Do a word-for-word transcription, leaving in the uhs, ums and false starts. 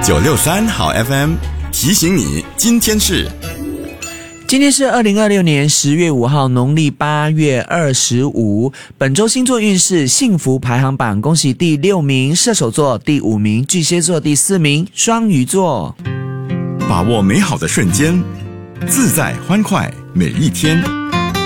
九六三好 F M 提醒你，今天是今天是二零二六年十月五号，农历八月二十五。本周星座运势幸福排行榜，恭喜第六名射手座，第五名巨蟹座，第四名双鱼座。 把握美好的瞬间，自在欢快每一天。